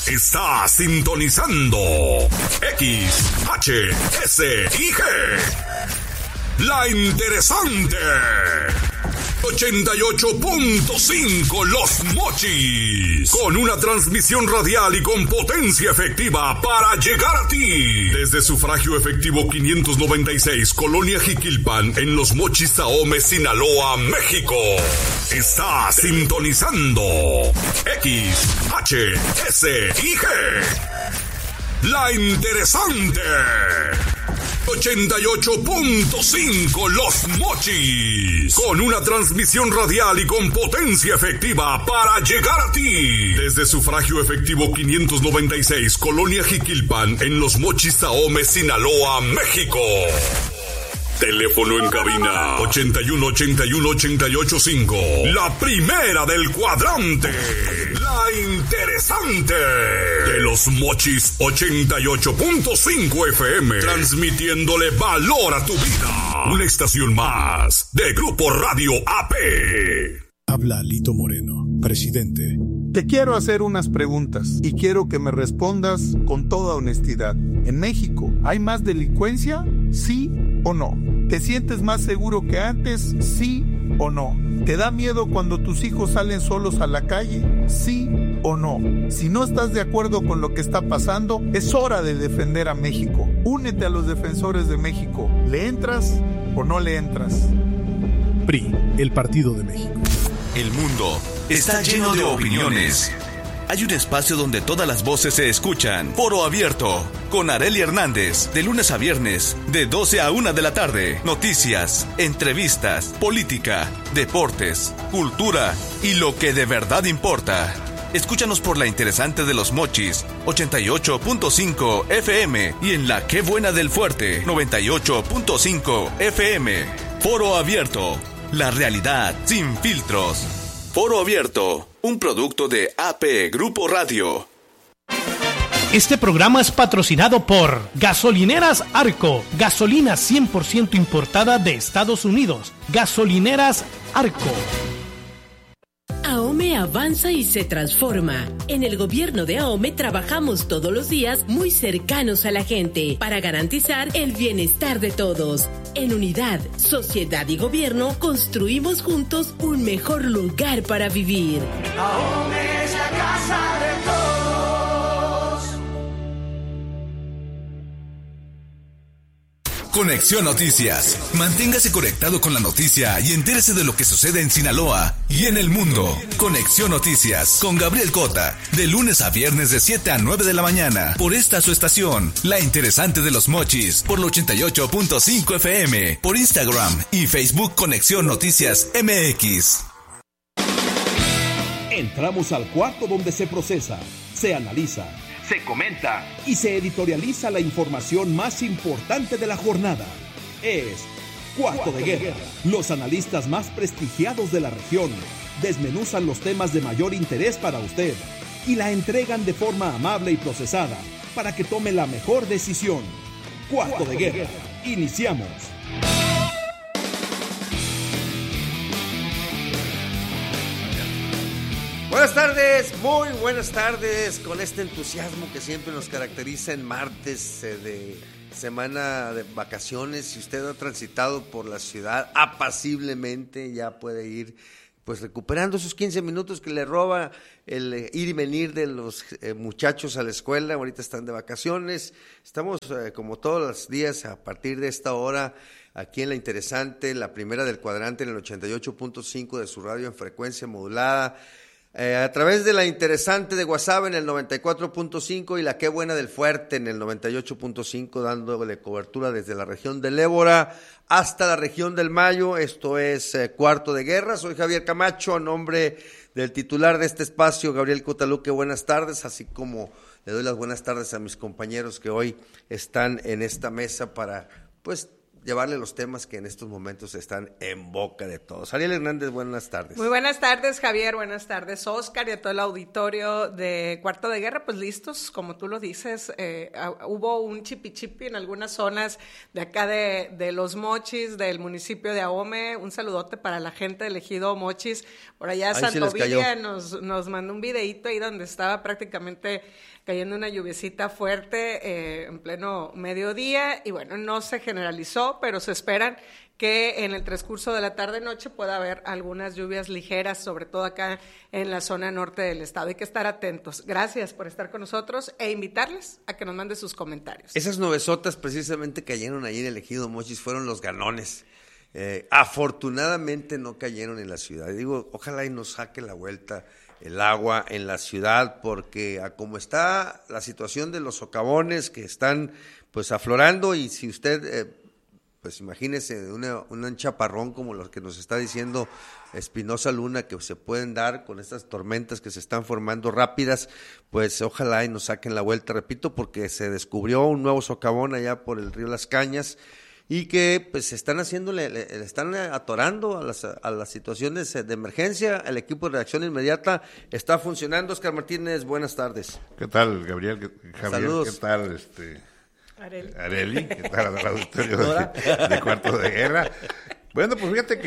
Está sintonizando XHSIG. La Interesante. 88.5 Los Mochis. Con una transmisión radial y con potencia efectiva para llegar a ti. Desde sufragio efectivo 596, Colonia Jiquilpan, en Los Mochis, Ahome, Sinaloa, México. Está sintonizando XHSIG. La Interesante. 88.5 Los Mochis. Con una transmisión radial y con potencia efectiva para llegar a ti. Desde sufragio efectivo 596, Colonia Jiquilpan, en Los Mochis, Ahome, Sinaloa, México. Teléfono en cabina 81-81-885. La primera del cuadrante. La Interesante. De Los Mochis 88.5 FM. Transmitiéndole valor a tu vida. Una estación más de Grupo Radio AP. Habla Lito Moreno, presidente. Te quiero hacer unas preguntas y quiero que me respondas con toda honestidad. ¿En México hay más delincuencia? ¿Sí o no? ¿Te sientes más seguro que antes? ¿Sí o no? ¿Te da miedo cuando tus hijos salen solos a la calle? ¿Sí o no? Si no estás de acuerdo con lo que está pasando, es hora de defender a México. Únete a los defensores de México. ¿Le entras o no le entras? PRI, el Partido de México. El mundo está lleno de opiniones. Hay un espacio donde todas las voces se escuchan. Foro Abierto, con Arely Hernández, de lunes a viernes, de 12 a 1 de la tarde. Noticias, entrevistas, política, deportes, cultura y lo que de verdad importa. Escúchanos por La Interesante de Los Mochis, 88.5 FM, y en La Qué Buena del Fuerte, 98.5 FM. Foro Abierto, la realidad sin filtros. Foro Abierto, un producto de AP Grupo Radio. Este programa es patrocinado por Gasolineras Arco, gasolina 100% importada de Estados Unidos. Gasolineras Arco. Ahome avanza y se transforma. En el gobierno de Ahome trabajamos todos los días muy cercanos a la gente para garantizar el bienestar de todos. En unidad, sociedad y gobierno construimos juntos un mejor lugar para vivir. Ahome es la casa de todos. Conexión Noticias. Manténgase conectado con la noticia y entérese de lo que sucede en Sinaloa y en el mundo. Conexión Noticias con Gabriel Cota, de lunes a viernes de 7 a 9 de la mañana, por esta su estación, La Interesante de Los Mochis, por la 88.5 FM, por Instagram y Facebook Conexión Noticias MX. Entramos al cuarto donde se procesa, se analiza, se comenta y se editorializa la información más importante de la jornada. Es Cuarto de Guerra. Los analistas más prestigiados de la región desmenuzan los temas de mayor interés para usted y la entregan de forma amable y procesada para que tome la mejor decisión. Cuarto de Guerra. Iniciamos. Buenas tardes, muy buenas tardes, con este entusiasmo que siempre nos caracteriza en martes de semana de vacaciones. Si usted ha transitado por la ciudad apaciblemente, ya puede ir pues recuperando esos 15 minutos que le roba el ir y venir de los muchachos a la escuela. Ahorita están de vacaciones, estamos como todos los días a partir de esta hora aquí en La Interesante, la primera del cuadrante en el 88.5 de su radio en frecuencia modulada. A través de La Interesante de WhatsApp en el 94.5 y la Qué Buena del Fuerte en el 98.5, dándole cobertura desde la región del Ébora hasta la región del Mayo. Esto es Cuarto de Guerra. Soy Javier Camacho, a nombre del titular de este espacio, Gabriel Cotaluque. Buenas tardes, así como le doy las buenas tardes a mis compañeros que hoy están en esta mesa para, pues, llevarle los temas que en estos momentos están en boca de todos. Ariel Hernández, buenas tardes. Muy buenas tardes, Javier, buenas tardes, Oscar, y a todo el auditorio de Cuarto de Guerra, pues listos, como tú lo dices, hubo un chipi en algunas zonas de acá de Los Mochis, del municipio de Ahome. Un saludote para la gente del ejido Mochis, por allá Santo Villa nos mandó un videíto ahí donde estaba prácticamente cayendo una lluviecita fuerte en pleno mediodía, y bueno, no se generalizó, pero se esperan que en el transcurso de la tarde-noche pueda haber algunas lluvias ligeras, sobre todo acá en la zona norte del estado. Hay que estar atentos. Gracias por estar con nosotros e invitarles a que nos manden sus comentarios. Esas nubesotas precisamente cayeron ahí en el ejido Mochis, fueron los ganones. Afortunadamente no cayeron en la ciudad. Digo, ojalá y nos saque la vuelta el agua en la ciudad, porque a como está la situación de los socavones que están pues aflorando, y si usted pues imagínese un chaparrón como los que nos está diciendo Espinosa Luna que se pueden dar con estas tormentas que se están formando rápidas, pues ojalá y nos saquen la vuelta, repito, porque se descubrió un nuevo socavón allá por el río Las Cañas, y que pues están le están atorando a las situaciones de emergencia. El equipo de reacción inmediata está funcionando. Oscar Martínez, buenas tardes. ¿Qué tal, Gabriel? Javier, saludos. ¿Qué tal, Areli? ¿Qué tal el auditorio de Cuarto de Guerra? Bueno, pues fíjate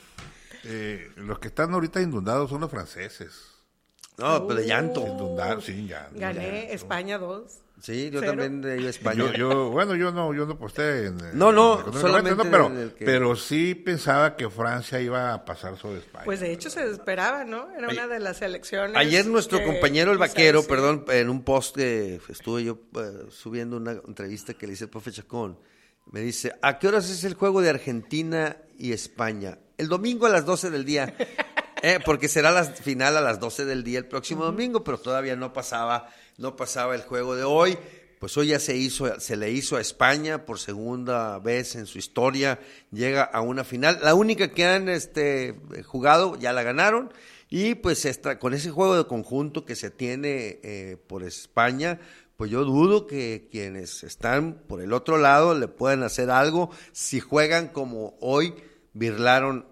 que los que están ahorita inundados son los franceses. No, pero de llanto. Inundados, sí, ya. Gané llanto. España 2. Sí, yo 0. también de iba a España. Yo no posté en solamente pero sí pensaba que Francia iba a pasar sobre España. Pues de hecho se esperaba, ¿no? Era una de las elecciones. Ayer nuestro compañero el vaquero, en un post que estuve yo subiendo una entrevista que le hice el profe Chacón, me dice, ¿a qué horas es el juego de Argentina y España? El domingo a las 12 del día. Porque será la final a las 12 del día el próximo domingo, pero todavía no pasaba el juego de hoy. Pues hoy ya se le hizo a España por segunda vez en su historia, llega a una final. La única que han jugado ya la ganaron, y pues con ese juego de conjunto que se tiene por España, pues yo dudo que quienes están por el otro lado le puedan hacer algo si juegan como hoy birlaron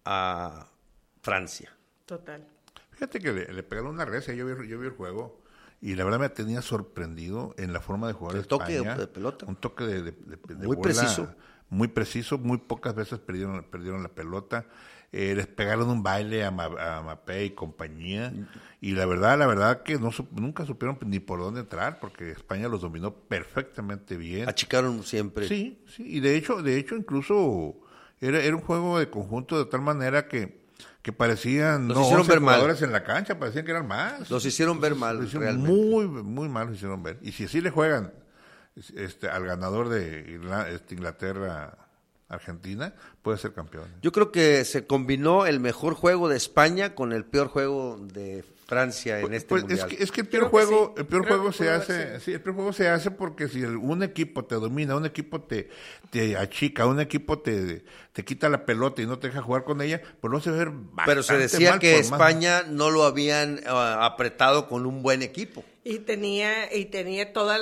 a Francia. Total. Fíjate que le pegaron una recia, yo vi el juego, y la verdad me tenía sorprendido en la forma de jugar el toque España. de pelota. Un toque de muy bola, muy preciso, muy pocas veces perdieron la pelota. Les pegaron un baile a Mbappé y compañía, y la verdad que nunca supieron ni por dónde entrar, porque España los dominó perfectamente bien. Achicaron siempre. Sí, y de hecho incluso era un juego de conjunto de tal manera que parecían los hicieron ver jugadores mal en la cancha, parecían que eran más. Los hicieron ver mal, realmente. Muy mal los hicieron ver. Y si así le juegan al ganador de Inglaterra Argentina, puede ser campeón. Yo creo que se combinó el mejor juego de España con el peor juego de Francia en este mundial. Es que el peor juego se hace porque si un equipo te domina, un equipo te achica, un equipo te quita la pelota y no te deja jugar con ella, pues no se ve bastante. Pero se decía mal que España no lo habían apretado con un buen equipo. Y tenía toda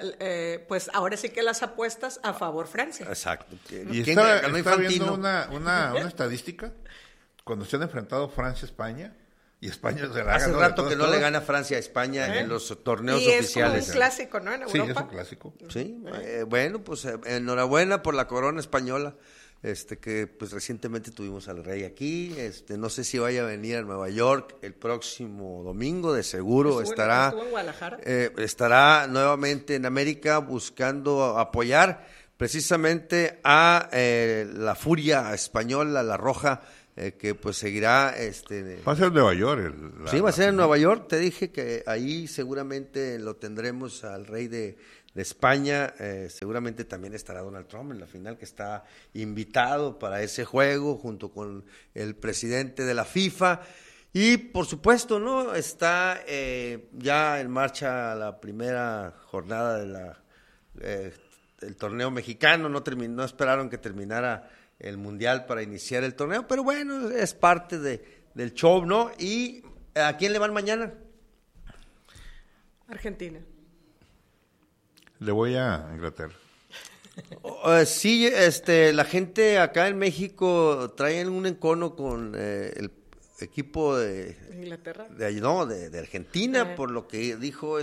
pues ahora sí que las apuestas a favor Francia. Exacto. Y estaba viendo una estadística cuando se han enfrentado Francia-España, y España se la hace rato que no le gana Francia a España en los torneos oficiales. Es como un clásico, ¿no? En Europa. Sí, es un clásico. Sí, bueno, pues enhorabuena por la corona española. Que pues recientemente tuvimos al rey aquí, no sé si vaya a venir a Nueva York el próximo domingo, de seguro estará en Guadalajara. Estará nuevamente en América buscando apoyar precisamente a la furia española, la roja, que pues seguirá va a ser en Nueva York. Sí, va a ser en Nueva York, te dije que ahí seguramente lo tendremos al rey de España, seguramente también estará Donald Trump en la final, que está invitado para ese juego junto con el presidente de la FIFA, y por supuesto, ¿no? Está ya en marcha la primera jornada de el torneo mexicano. No esperaron que terminara el mundial para iniciar el torneo, pero bueno, es parte del show, ¿no? ¿Y a quién le van mañana? Argentina. Le voy a Inglaterra. Sí, la gente acá en México traen un encono con el equipo de Inglaterra, de Argentina, por lo que dijo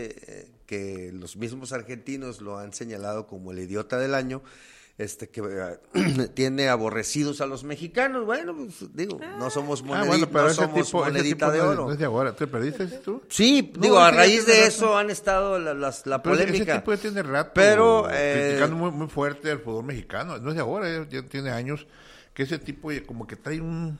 que los mismos argentinos lo han señalado como el idiota del año, que tiene aborrecidos a los mexicanos. Bueno, pues, digo, no somos monedita de oro. No es de ahora. ¿Te perdiste tú? Sí, a raíz de eso han estado la polémica. Ese tipo ya tiene rato, pero criticando muy fuerte al fútbol mexicano. No es de ahora, ya tiene años que ese tipo como que trae una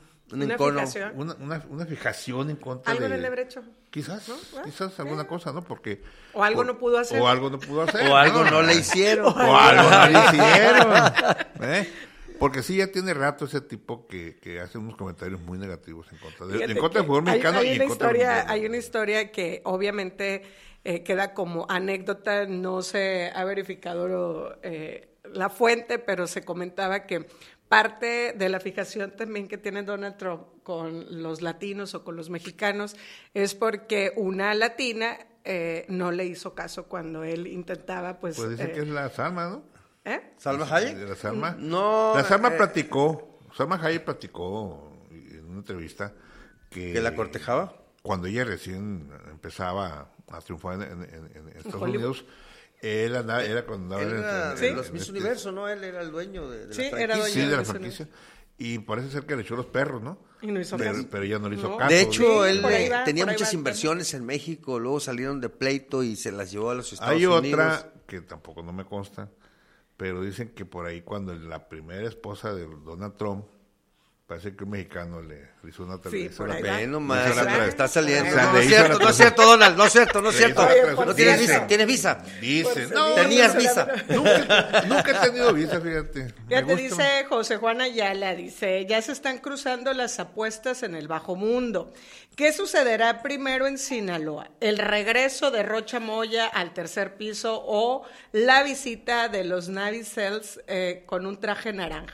fijación en contra algo en el derecho. Quizás alguna cosa, ¿no? Porque o algo no pudo hacer. O algo no pudo hacer. O algo no le hicieron. O algo no le hicieron. Porque sí, ya tiene rato ese tipo que hace unos comentarios muy negativos en contra del fútbol mexicano. Hay una historia que obviamente queda como anécdota, no se ha verificado la fuente, pero se comentaba que parte de la fijación también que tiene Donald Trump con los latinos o con los mexicanos es porque una latina no le hizo caso cuando él intentaba, pues dice que es la Salma, ¿no? ¿Salma Hayek? ¿De la Salma? No. La Salma Salma Hayek platicó en una entrevista que la cortejaba cuando ella recién empezaba a triunfar en Estados Unidos. Él era cuando andaba en los Miss Universo, ¿no? Él era el dueño de la franquicia. Era dueño de la franquicia. Y parece ser que le echó los perros, ¿no? Y no hizo caso. Pero ella no le hizo caso. De hecho, él tenía muchas inversiones en México, luego salieron de pleito y se las llevó a los Estados Unidos. Hay otra que tampoco no me consta, pero dicen que por ahí cuando la primera esposa de Donald Trump, parece que un mexicano le hizo una televisión. Sí, está saliendo. No es cierto, Donald, no es cierto. No tienes visa. Dice, tenías visa. Nunca he tenido visa, fíjate. Ya te dice José Juan Ayala, dice, ya se están cruzando las apuestas en el bajo mundo. ¿Qué sucederá primero en Sinaloa? ¿El regreso de Rocha Moya al tercer piso o la visita de los Navy Seals con un traje naranja?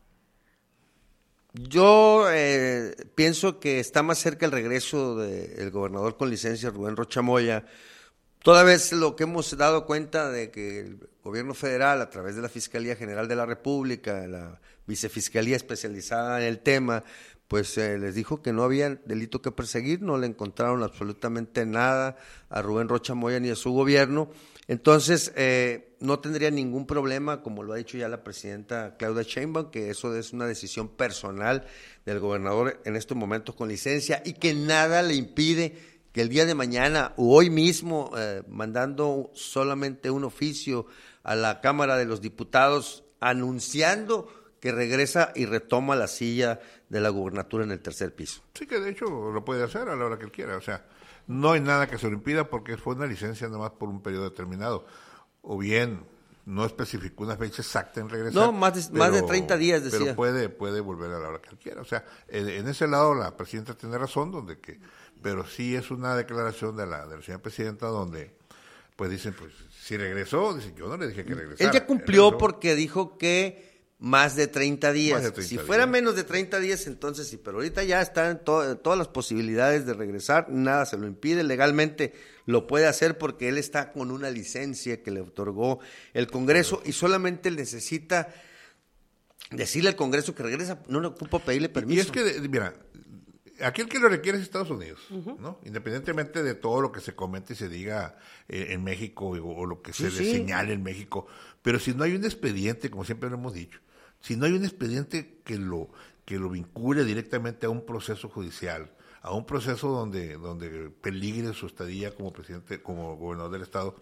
Yo pienso que está más cerca el regreso del gobernador con licencia, Rubén Rocha Moya, toda vez lo que hemos dado cuenta de que el gobierno federal, a través de la Fiscalía General de la República, la Vicefiscalía especializada en el tema, pues les dijo que no había delito que perseguir, no le encontraron absolutamente nada a Rubén Rocha Moya ni a su gobierno. Entonces, no tendría ningún problema, como lo ha dicho ya la presidenta Claudia Sheinbaum, que eso es una decisión personal del gobernador en estos momentos con licencia y que nada le impide que el día de mañana o hoy mismo, mandando solamente un oficio a la Cámara de los Diputados anunciando que regresa y retoma la silla de la gubernatura en el tercer piso. Sí, que de hecho lo puede hacer a la hora que él quiera, o sea, no hay nada que se lo impida porque fue una licencia nada más por un periodo determinado. O bien, no especificó una fecha exacta en regresar. No, más de 30 días, decía. Pero puede volver a la hora que él quiera. O sea, en ese lado la presidenta tiene razón, pero sí es una declaración de la señora presidenta donde, pues dicen, pues si regresó, dicen, yo no le dije que regresara. Él ya cumplió porque dijo que más de 30 días. Si fuera menos de 30 días, entonces sí, pero ahorita ya están todas las posibilidades de regresar, nada se lo impide, legalmente lo puede hacer porque él está con una licencia que le otorgó el Congreso y solamente necesita decirle al Congreso que regresa, no le ocupa pedirle permiso. Y es que, mira, aquí el que lo requiere es Estados Unidos, ¿no? Independientemente de todo lo que se comente y se diga en México o lo que se le señale en México, pero si no hay un expediente, como siempre lo hemos dicho, si no hay un expediente que lo vincule directamente a un proceso judicial, a un proceso donde peligre su estadía como presidente, como gobernador del estado,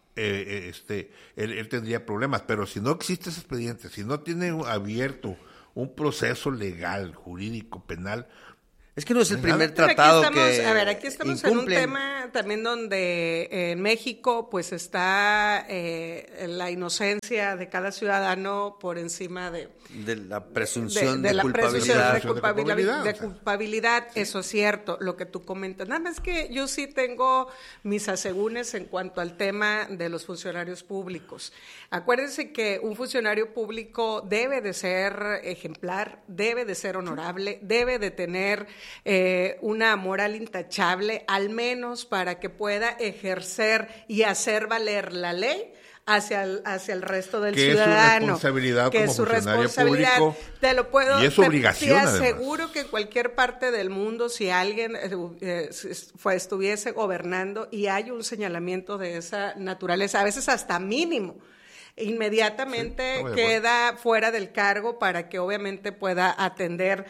él tendría problemas. Pero si no existe ese expediente, si no tiene abierto un proceso legal, jurídico, penal, es que no es el primer tratado que aquí estamos en un tema también donde en México pues está la inocencia de cada ciudadano por encima de la presunción de culpabilidad. Eso es cierto, lo que tú comentas. Nada más que yo sí tengo mis asegúnes en cuanto al tema de los funcionarios públicos. Acuérdense que un funcionario público debe de ser ejemplar, debe de ser honorable, debe de tener una moral intachable, al menos para que pueda ejercer y hacer valer la ley hacia el resto del ciudadano. Que es su responsabilidad como funcionario público. Te lo puedo, y es su obligación, te aseguro que en cualquier parte del mundo, si alguien estuviese gobernando y hay un señalamiento de esa naturaleza, a veces hasta mínimo, inmediatamente queda fuera del cargo para que obviamente pueda atender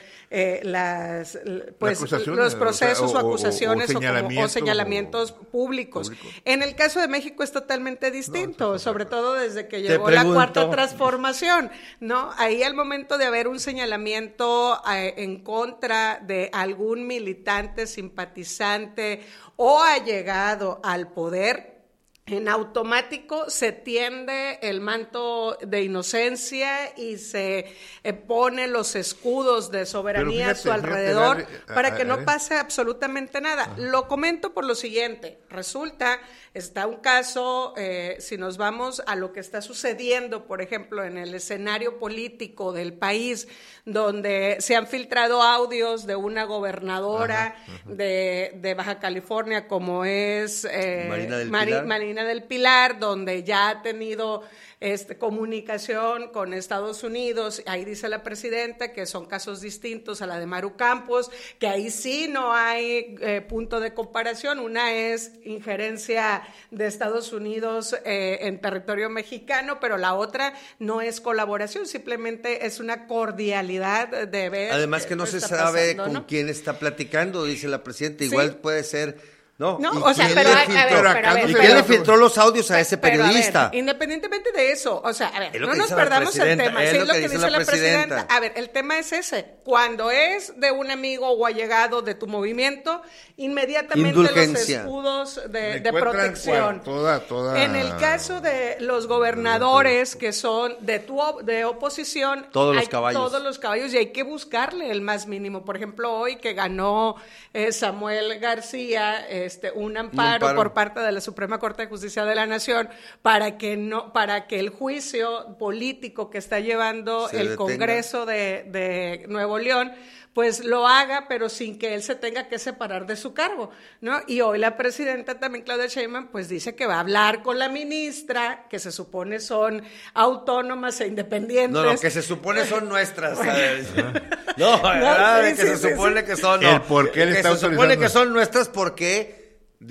los procesos o acusaciones o señalamientos públicos. En el caso de México es totalmente distinto, sobre todo desde que llegó la Cuarta Transformación, ¿no? Ahí al momento de haber un señalamiento en contra de algún militante, simpatizante o allegado al poder, en automático se tiende el manto de inocencia y se pone los escudos de soberanía a su alrededor para que no pase absolutamente nada. Lo comento por lo siguiente, resulta, está un caso, si nos vamos a lo que está sucediendo, por ejemplo, en el escenario político del país, donde se han filtrado audios de una gobernadora de Baja California, como es Marina del Pilar, donde ya ha tenido comunicación con Estados Unidos. Ahí dice la presidenta que son casos distintos a la de Maru Campos, que ahí sí no hay punto de comparación. Una es injerencia de Estados Unidos en territorio mexicano, pero la otra no es colaboración, simplemente es una cordialidad de ver. Además que no se sabe pasando, con quién está platicando, dice la presidenta, igual puede ser... No, o sea, pero ¿y quién le filtró los audios a ese periodista? Independientemente de eso, o sea, a ver, no nos perdamos el tema, sí es lo que dice la presidenta. A ver, el tema es ese, cuando es de un amigo o allegado de tu movimiento, inmediatamente los escudos de protección. En el caso de los gobernadores que son de oposición, todos los caballos y hay que buscarle el más mínimo. Por ejemplo, hoy que ganó Samuel García un amparo por parte de la Suprema Corte de Justicia de la Nación para que el juicio político que está llevando el Congreso de Nuevo León pues lo haga, pero sin que él se tenga que separar de su cargo, ¿no? Y hoy la presidenta también, Claudia Sheinbaum, pues dice que va a hablar con la ministra, que se supone son autónomas e independientes. No, que se supone son nuestras, ¿sabes? Que se supone que son... El por qué le está autorizando. Se supone que son nuestras porque...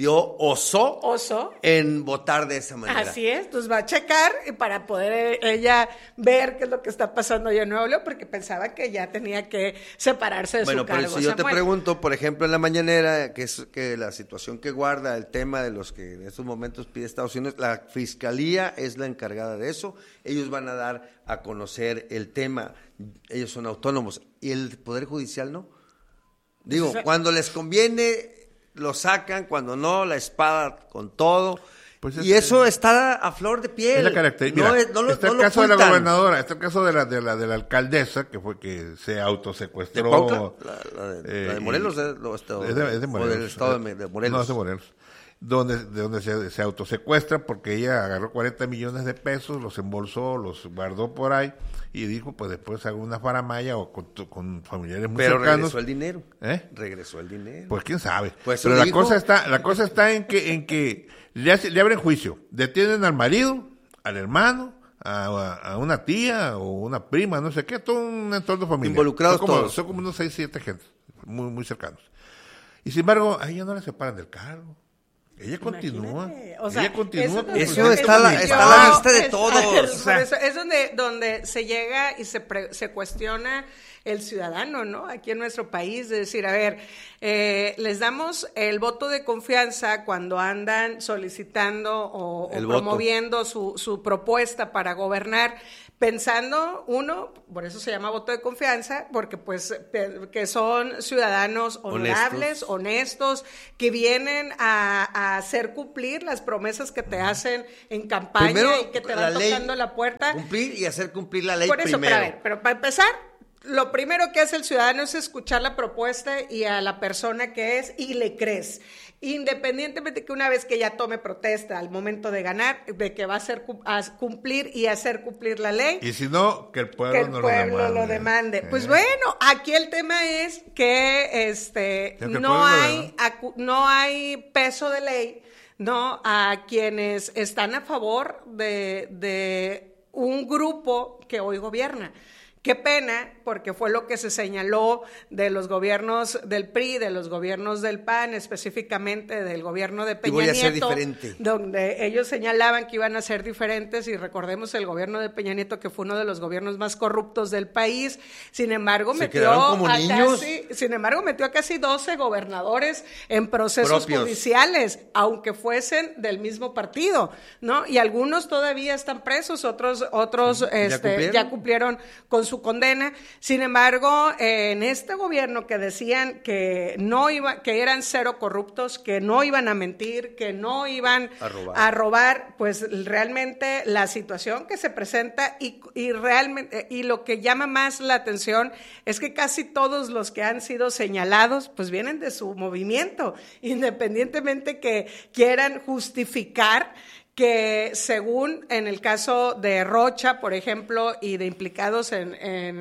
osó en votar de esa manera. Así es, pues va a checar para poder ella ver qué es lo que está pasando allá en Nuevo León, porque pensaba que ya tenía que separarse de su cargo. Bueno, pero si yo te pregunto, por ejemplo, en la mañanera, que es que la situación que guarda el tema de los que en estos momentos pide Estados Unidos, la Fiscalía es la encargada de eso, ellos van a dar a conocer el tema, ellos son autónomos, y el Poder Judicial no. Digo, cuando les conviene... lo sacan, cuando no, la espada con todo. Pues y eso está a flor de piel. Es la característica. Está el caso de la gobernadora, está el caso de la alcaldesa, que fue que se autosecuestró. ¿De Cuautla? La de Morelos, es de Morelos. Del estado de Morelos. No, es de Morelos. Donde se autosecuestra porque ella agarró 40 millones de pesos, los embolsó, los guardó por ahí y dijo, pues después hago una faramaya o con familiares muy cercanos. Pero regresó el dinero. Regresó el dinero. Pues quién sabe. Pues pero la cosa está en que le abren juicio, detienen al marido, al hermano, a una tía o una prima, no sé qué, todo un entorno familiar. Involucrados todos. Son como unos 6, 7 gente, muy, muy cercanos. Y sin embargo, a ella no la separan del cargo. Ella continúa. O sea, ella continúa. Eso está a la vista de todos. Por eso es donde se llega y se cuestiona el ciudadano, ¿no? Aquí en nuestro país, de decir, a ver, les damos el voto de confianza cuando andan solicitando o promoviendo su propuesta para gobernar, pensando, por eso se llama voto de confianza, porque pues que son ciudadanos honorables, honestos, que vienen a hacer cumplir las promesas que te hacen en campaña. Primero, y que te van tocando la puerta. Cumplir y hacer cumplir la ley por eso, primero. pero para empezar, lo primero que hace el ciudadano es escuchar la propuesta y a la persona que es y le crees. Independientemente que una vez que ya tome protesta al momento de ganar, de que va a cumplir y hacer cumplir la ley. Y si no, que el pueblo, lo demande. Pues bueno, aquí el tema es que no hay peso de ley, ¿no? A quienes están a favor de un grupo que hoy gobierna. Qué pena, porque fue lo que se señaló de los gobiernos del PRI, de los gobiernos del PAN, específicamente del gobierno de Peña Nieto, donde ellos señalaban que iban a ser diferentes, y recordemos el gobierno de Peña Nieto, que fue uno de los gobiernos más corruptos del país. Sin embargo, metió a casi 12 gobernadores en procesos judiciales, aunque fuesen del mismo partido, ¿no? Y algunos todavía están presos, otros ya cumplieron con su condena. Sin embargo, en este gobierno que decían que que eran cero corruptos, que no iban a mentir, que no iban a robar, pues realmente la situación que se presenta y realmente, y lo que llama más la atención es que casi todos los que han sido señalados pues vienen de su movimiento, independientemente que quieran justificar que según en el caso de Rocha, por ejemplo, y de implicados en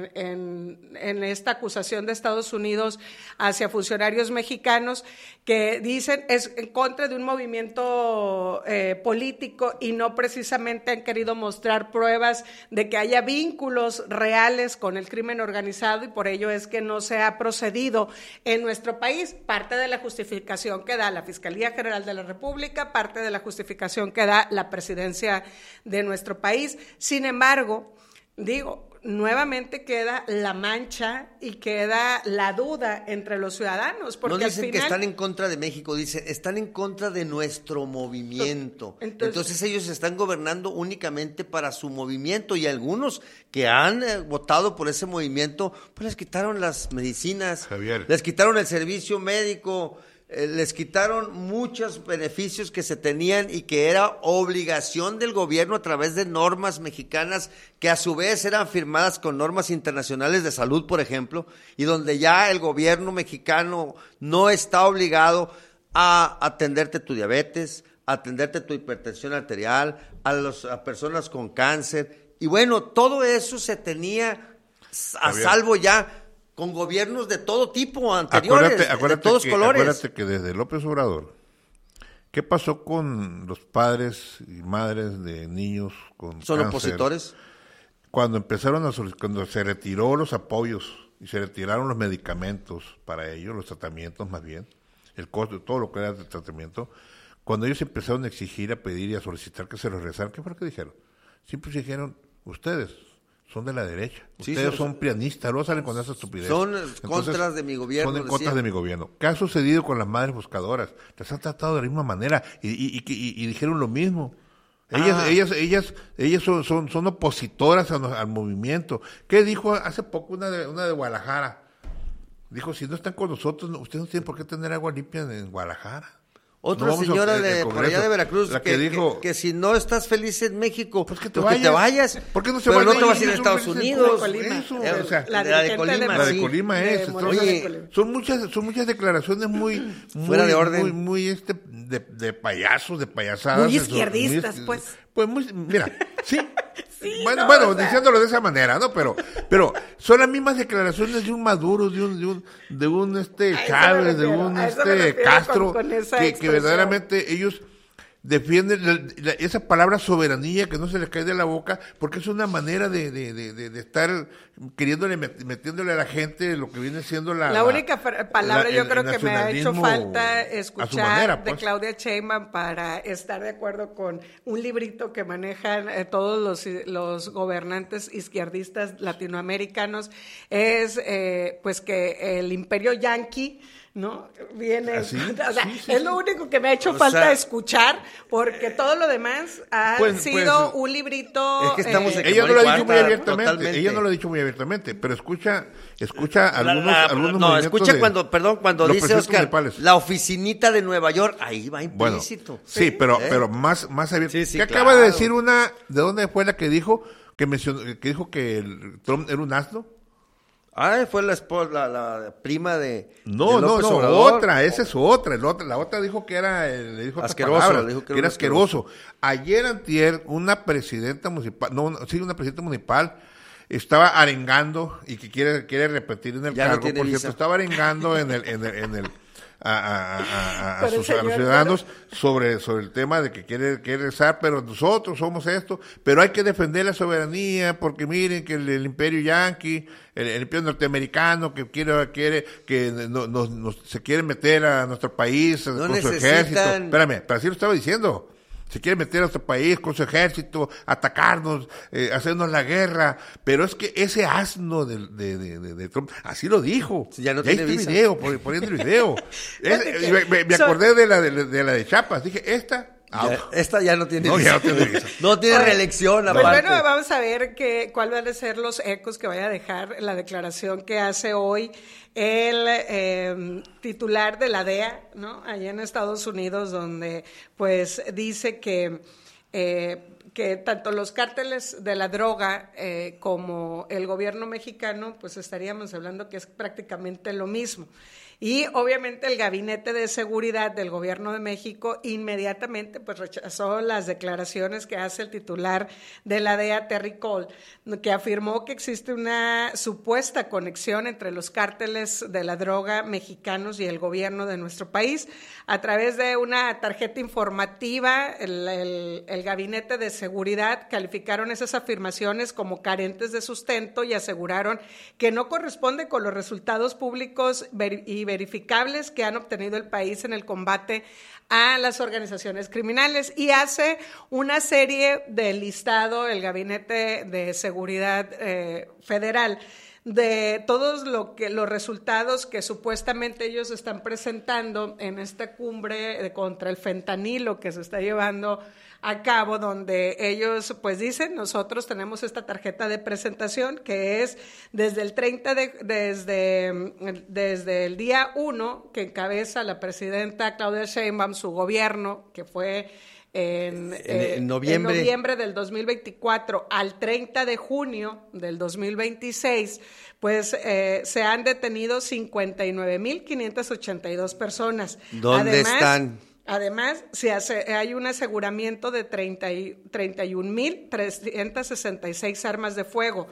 esta acusación de Estados Unidos hacia funcionarios mexicanos, que dicen es en contra de un movimiento político y no precisamente han querido mostrar pruebas de que haya vínculos reales con el crimen organizado, y por ello es que no se ha procedido en nuestro país. Parte de la justificación que da la Fiscalía General de la República, parte de la justificación que da la presidencia de nuestro país. Sin embargo, nuevamente queda la mancha y queda la duda entre los ciudadanos. Porque no dicen al final, que están en contra de México, dicen, están en contra de nuestro movimiento. Entonces ellos están gobernando únicamente para su movimiento, y algunos que han votado por ese movimiento, pues les quitaron las medicinas, Javier, les quitaron el servicio médico, les quitaron muchos beneficios que se tenían y que era obligación del gobierno a través de normas mexicanas que a su vez eran firmadas con normas internacionales de salud, por ejemplo, y donde ya el gobierno mexicano no está obligado a atenderte tu diabetes, a atenderte tu hipertensión arterial, a personas con cáncer. Y bueno, todo eso se tenía a salvo ya con gobiernos de todo tipo anteriores, de todos colores. Acuérdate que desde López Obrador, ¿qué pasó con los padres y madres de niños con cáncer? ¿Son opositores? Cuando cuando se retiró los apoyos y se retiraron los medicamentos para ellos, los tratamientos más bien, el costo, todo lo que era el tratamiento, cuando ellos empezaron a exigir, a pedir y a solicitar que se los regresaran, ¿qué fue lo que dijeron? Siempre dijeron, ustedes son de la derecha, ustedes son prianistas, luego salen con esa estupidez. Son contras de mi gobierno. Son en contras de mi gobierno. ¿Qué ha sucedido con las madres buscadoras? Las han tratado de la misma manera y dijeron lo mismo. Ellas son opositoras al movimiento. ¿Qué dijo hace poco una de Guadalajara? Dijo, si no están con nosotros, ustedes no tienen por qué tener agua limpia en Guadalajara. Otra señora por allá de Veracruz que dijo que si no estás feliz en México, pues que te vayas. ¿Por qué no pero no te vas a ir a Estados Unidos? La de Colima. Son muchas declaraciones muy fuera de orden, muy de payasos, de payasadas, muy izquierdistas, pues muy, mira, sí. Sí, bueno, diciéndolo de esa manera, ¿no? Pero son las mismas declaraciones de un Maduro, de un Chávez, de un Castro, que verdaderamente ellos defienden esa palabra soberanía que no se les cae de la boca, porque es una manera de estar metiéndole a la gente lo que viene siendo la única palabra yo creo que me ha hecho falta escuchar de Claudia Sheinbaum para estar de acuerdo con un librito que manejan todos los gobernantes izquierdistas latinoamericanos, es pues que el imperio yanqui, ¿no? Viene, es lo único que me ha hecho falta escuchar, porque todo lo demás ha sido un librito. Es que estamos ella no lo ha dicho muy abiertamente, ella no lo ha dicho muy abiertamente, pero escucha algunos escucha cuando dice Oscar, la oficinita de Nueva York, ahí va implícito. Bueno, sí, pero más abierto. ¿Qué acaba de decir de dónde fue la que dijo que dijo que Trump era un asno? Ah, fue la prima de López Obrador. Otra, esa es otra. La otra dijo que era, le dijo asqueroso, palabras, le dijo que era asqueroso. Ayer antier, una presidenta municipal, estaba arengando y que quiere repetir en el ya cargo, no por cierto, estaba arengando a los ciudadanos sobre el tema de que quiere rezar, pero nosotros somos esto, pero hay que defender la soberanía, porque miren que el imperio yanqui, el imperio norteamericano que quiere que se quiere meter a nuestro país con su ejército. Espérame, pero así lo estaba diciendo. Se quiere meter a nuestro país con su ejército, atacarnos, hacernos la guerra, pero es que ese asno de Trump, así lo dijo. Sí, ya no tiene visa. Video, poniendo el video. Me acordé de la de Chiapas, dije, esta ya no tiene visa. Ya no tiene visa. No tiene reelección, pues aparte. Bueno, vamos a ver cuál van a ser los ecos que vaya a dejar la declaración que hace hoy el titular de la DEA, ¿no? Allá en Estados Unidos, donde pues dice que tanto los cárteles de la droga como el gobierno mexicano, pues estaríamos hablando que es prácticamente lo mismo. Y obviamente el Gabinete de Seguridad del Gobierno de México inmediatamente pues rechazó las declaraciones que hace el titular de la DEA, Terry Cole, que afirmó que existe una supuesta conexión entre los cárteles de la droga mexicanos y el gobierno de nuestro país. A través de una tarjeta informativa, el Gabinete de Seguridad calificaron esas afirmaciones como carentes de sustento y aseguraron que no corresponde con los resultados públicos y verificables que han obtenido el país en el combate a las organizaciones criminales, y hace una serie de listado el Gabinete de Seguridad Federal de todos los resultados que supuestamente ellos están presentando en esta cumbre contra el fentanilo que se está llevando a cabo, donde ellos pues dicen, nosotros tenemos esta tarjeta de presentación que es desde el desde el día 1 que encabeza la presidenta Claudia Sheinbaum, su gobierno, que fue en noviembre del 2024 al 30 de junio del 2026, pues se han detenido 59,582 personas. ¿Dónde están? Además, hay un aseguramiento de 31,366 armas de fuego,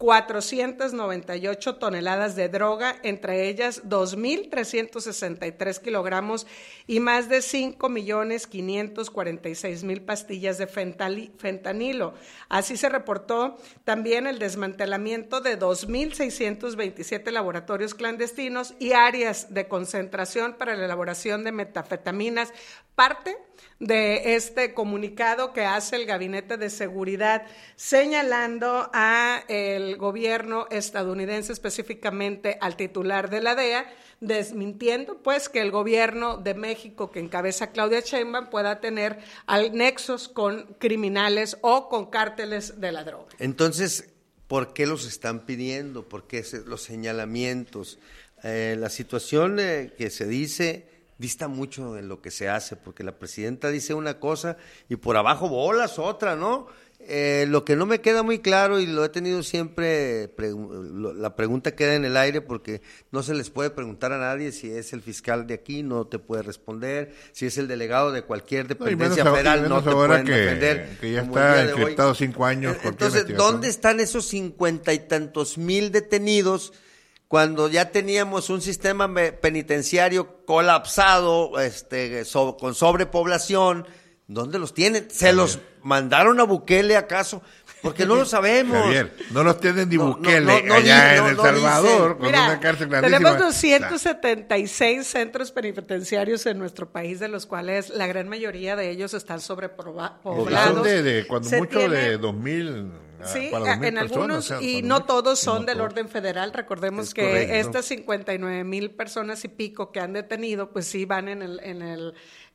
498 toneladas de droga, entre ellas 2,363 kilogramos y más de 5,546,000 pastillas de fentanilo. Así se reportó también el desmantelamiento de 2,627 laboratorios clandestinos y áreas de concentración para la elaboración de metanfetaminas, parte de este comunicado que hace el Gabinete de Seguridad, señalando a el gobierno estadounidense, específicamente al titular de la DEA, desmintiendo pues que el gobierno de México que encabeza Claudia Sheinbaum pueda tener nexos con criminales o con cárteles de la droga. Entonces, ¿por qué los están pidiendo? ¿Por qué los señalamientos? La situación que se dice dista mucho de lo que se hace, porque la presidenta dice una cosa y por abajo bolas otra, ¿no? Lo que no me queda muy claro, y lo he tenido siempre, la pregunta queda en el aire porque no se les puede preguntar a nadie. Si es el fiscal de aquí, no te puede responder. Si es el delegado de cualquier dependencia federal, no te pueden defender. Que ya está encriptado 5 años. Entonces, ¿dónde están esos 50 y tantos mil detenidos cuando ya teníamos un sistema penitenciario colapsado, con sobrepoblación? ¿Dónde los tienen? ¿Se los mandaron a Bukele acaso? Porque no lo sabemos. Javier, no los tienen ni Bukele allá en El Salvador, con una cárcel grandísima. Tenemos 276 centros penitenciarios en nuestro país, de los cuales la gran mayoría de ellos están sobrepoblados. Son de cuando mucho de 2,000. Sí, en algunos, y no todos son del orden federal. Recordemos que estas 59,000 personas y pico que han detenido, pues sí van en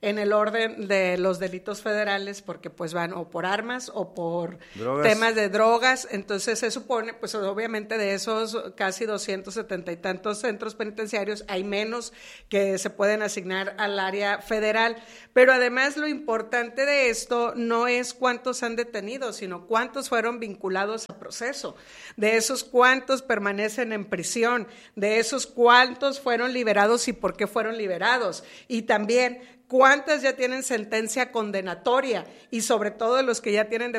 en el orden de los delitos federales, porque pues van o por armas o por temas de drogas. Entonces se supone, pues obviamente de esos casi 270 y tantos centros penitenciarios, hay menos que se pueden asignar al área federal. Pero además lo importante de esto no es cuántos han detenido, sino cuántos fueron vinculados a proceso, de esos cuántos permanecen en prisión, de esos cuántos fueron liberados y por qué fueron liberados, y también cuántas ya tienen sentencia condenatoria, y sobre todo los que ya tienen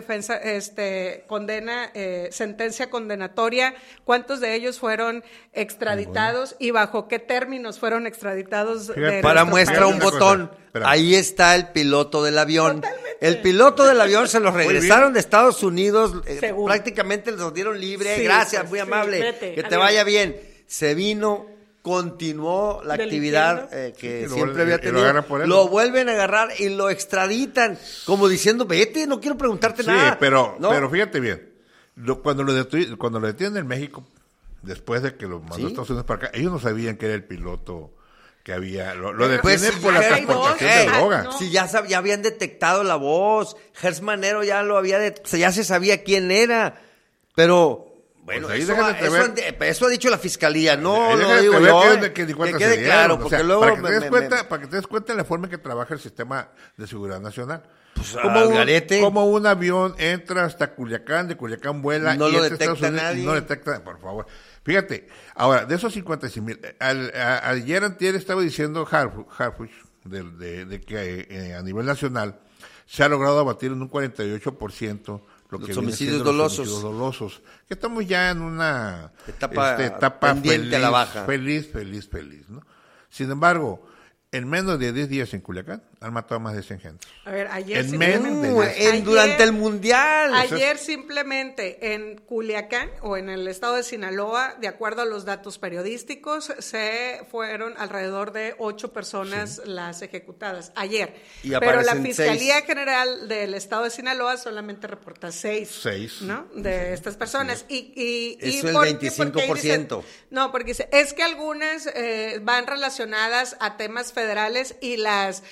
sentencia condenatoria, cuántos de ellos fueron extraditados y bajo qué términos fueron extraditados. Para muestra un botón, ahí está el piloto del avión. Totalmente. El piloto del avión se los regresaron de Estados Unidos, prácticamente los dieron libre. Sí, gracias, muy amable, vete, que te vaya bien. Se vino, continuó la actividad que siempre había tenido, lo vuelven a agarrar y lo extraditan, como diciendo, vete, no quiero preguntarte nada. Sí, pero fíjate bien, cuando lo detienen en México, después de que lo mandó a Estados Unidos para acá, ellos no sabían que era el piloto que había, lo detienen por la transportación de droga. Sí, ya habían detectado la voz, Gers Manero ya ya se sabía quién era, pero... Bueno, pues eso ha dicho la fiscalía, no lo digo yo, que quede claro, porque luego para que te des cuenta de la forma en que trabaja el sistema de seguridad nacional. Pues como un avión entra hasta Culiacán, de Culiacán vuela no y lo detecta nadie. No detecta, por favor. Fíjate, ahora, de esos 56,000, ayer antier estaba diciendo Harfuch de que a nivel nacional se ha logrado abatir en un 48% los homicidios dolosos, que estamos ya en una etapa pendiente a la baja. Feliz, ¿no? Sin embargo, en menos de 10 días en Culiacán han matado a más de 100 gente. A ver, ayer durante el Mundial. Ayer simplemente en Culiacán o en el estado de Sinaloa, de acuerdo a los datos periodísticos, se fueron alrededor de 8 personas las ejecutadas ayer. Pero la Fiscalía General del estado de Sinaloa solamente reporta 6, ¿no? De estas personas. Eso es el 25%. Porque es que algunas van relacionadas a temas federales y las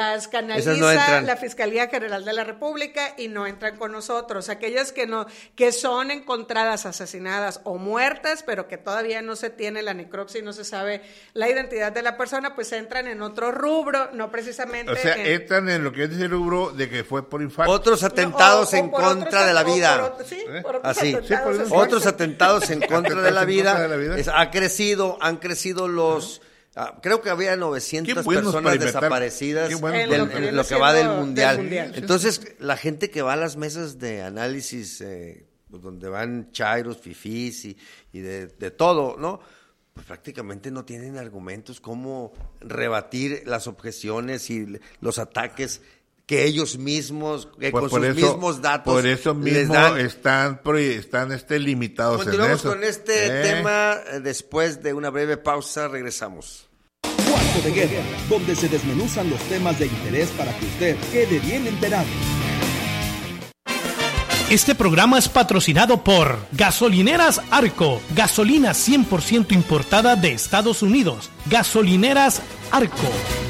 canaliza la Fiscalía General de la República y no entran con nosotros. Aquellas que son encontradas asesinadas o muertas, pero que todavía no se tiene la necropsia y no se sabe la identidad de la persona, pues entran en otro rubro, no precisamente. O sea, entran en lo que es el rubro de que fue por infarto. Otros atentados en contra de la vida. Otros atentados en contra de la vida. Han crecido los... creo que había 900 personas desaparecidas en lo que va del mundial. Entonces, la gente que va a las mesas de análisis, donde van chairos, fifís y de todo, ¿no? Pues prácticamente no tienen argumentos cómo rebatir las objeciones y los ataques que ellos mismos, con sus mismos datos, por eso mismo están limitados. Continuamos con este tema después de una breve pausa. Regresamos. Cuarto de Guerra, donde se desmenuzan los temas de interés para que usted quede bien enterado. Este programa es patrocinado por Gasolineras Arco, gasolina 100% importada de Estados Unidos. Gasolineras Arco.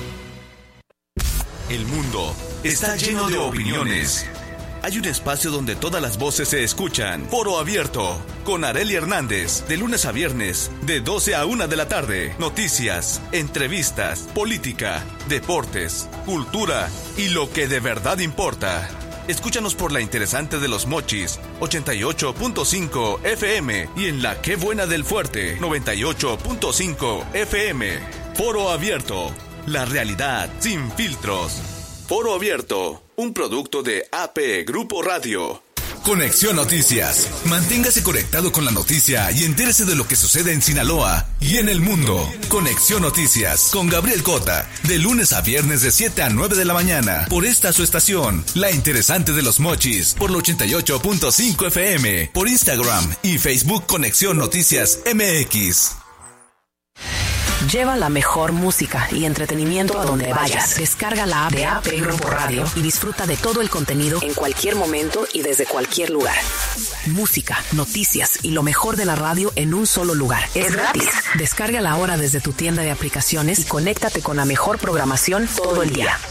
El mundo está lleno de opiniones. Hay un espacio donde todas las voces se escuchan. Foro Abierto, con Arely Hernández, de lunes a viernes, de 12 a 1 de la tarde. Noticias, entrevistas, política, deportes, cultura y lo que de verdad importa. Escúchanos por la interesante de Los Mochis, 88.5 FM, y en la Qué Buena del Fuerte, 98.5 FM. Foro Abierto, la realidad sin filtros. Foro Abierto, un producto de AP Grupo Radio. Conexión Noticias. Manténgase conectado con la noticia y entérese de lo que sucede en Sinaloa y en el mundo. Conexión Noticias con Gabriel Cota, de lunes a viernes de 7 a 9 de la mañana. Por esta su estación, La Interesante de Los Mochis, por la 88.5 FM. Por Instagram y Facebook Conexión Noticias MX. Lleva la mejor música y entretenimiento a donde vayas. Descarga la app de AP Grupo Radio y disfruta de todo el contenido en cualquier momento y desde cualquier lugar. Música, noticias y lo mejor de la radio en un solo lugar. Es gratis. Descárgala ahora desde tu tienda de aplicaciones y conéctate con la mejor programación todo el día.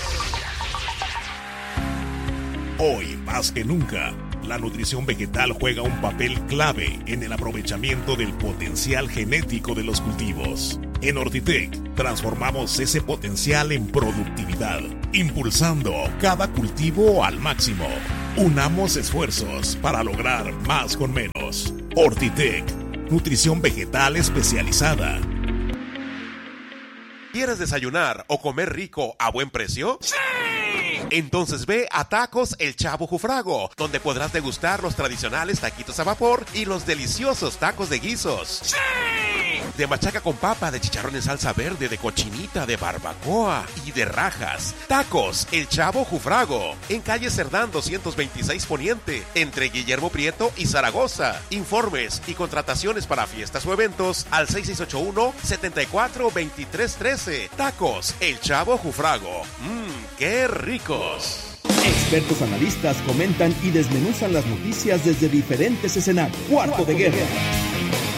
Hoy, más que nunca, la nutrición vegetal juega un papel clave en el aprovechamiento del potencial genético de los cultivos. En Ortitec, transformamos ese potencial en productividad, impulsando cada cultivo al máximo. Unamos esfuerzos para lograr más con menos. Ortitec, nutrición vegetal especializada. ¿Quieres desayunar o comer rico a buen precio? ¡Sí! Entonces ve a Tacos El Chavo Jufrago, donde podrás degustar los tradicionales taquitos a vapor y los deliciosos tacos de guisos. ¡Sí! De machaca con papa, de chicharrón en salsa verde, de cochinita, de barbacoa y de rajas. Tacos El Chavo Jufrago, en calle Cerdán 226 Poniente, entre Guillermo Prieto y Zaragoza. Informes y contrataciones para fiestas o eventos al 6681-742313. Tacos El Chavo Jufrago. ¡Qué ricos! Expertos analistas comentan y desmenuzan las noticias desde diferentes escenarios. Cuarto de Guerra.